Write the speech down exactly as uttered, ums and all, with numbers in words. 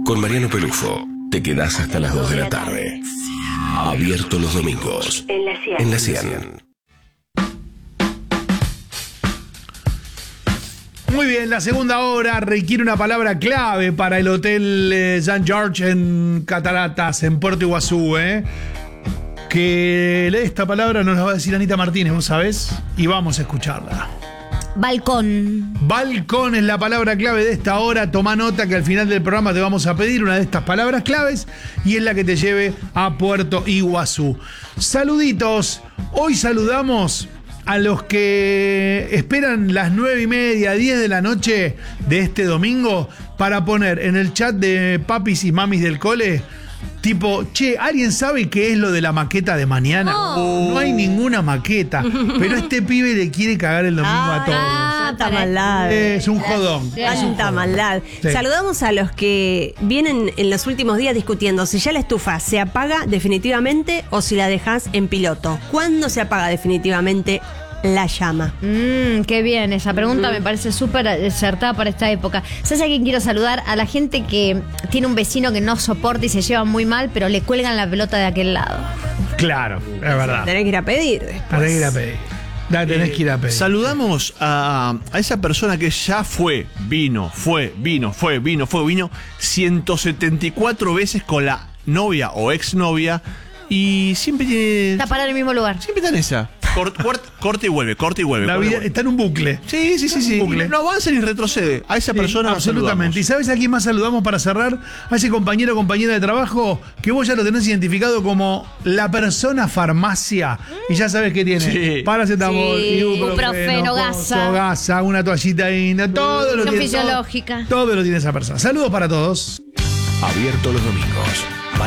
Con Mariano Pelufo, te quedás hasta las dos de la tarde. Abierto los domingos. En la cien. En la cien. Muy bien, la segunda hora requiere una palabra clave para el Hotel eh, San George en Cataratas, en Puerto Iguazú, ¿eh? Que esta palabra nos la va a decir Anita Martínez, ¿vos sabés? Y vamos a escucharla. Balcón. Balcón es la palabra clave de esta hora. Toma nota que al final del programa te vamos a pedir una de estas palabras claves y es la que te lleve a Puerto Iguazú. Saluditos. Hoy saludamos a los que esperan las nueve y media, diez de la noche de este domingo para poner en el chat de papis y mamis del cole, tipo, che, ¿alguien sabe qué es lo de la maqueta de mañana? No, no hay ninguna maqueta, pero este pibe le quiere cagar el domingo ah, a todos. Tanta maldad. Es un jodón. Tanta maldad. Sí. Saludamos a los que vienen en los últimos días discutiendo si ya la estufa se apaga definitivamente o si la dejas en piloto. ¿Cuándo se apaga definitivamente la llama? Mmm, qué bien, esa pregunta mm. me parece súper acertada para esta época. ¿Sabes a quién quiero saludar? A la gente que tiene un vecino que no soporta y se lleva muy mal, pero le cuelgan la pelota de aquel lado. Claro, es verdad. Tenés que ir a pedir después. Tenés que ir a pedir. Da, tenés Eh, que ir a pedir. Saludamos a, a esa persona que ya fue, vino, fue, vino, fue, vino, fue, vino ciento setenta y cuatro veces con la novia o exnovia y siempre tiene... Está parado en el mismo lugar. Siempre está en esa. Cort, cort, corte y vuelve, corte y vuelve. La corte y vida vuelve. está en un bucle. Sí, sí, sí, sí. bucle. No avanza ni retrocede. A esa Sí, persona la absolutamente. ¿Y saludamos. sabes a quién más saludamos para cerrar? A ese compañero o compañera de trabajo que vos ya lo tenés identificado como la persona farmacia. Y ya sabes qué tiene. Sí. Paracetamol, Sí. ibuprofeno, Ibuprofeno, coso, gasa. gasa, una toallita inda, todo lo No tiene. fisiológica. Todo, todo lo tiene esa persona. Saludos para todos. Abierto los domingos.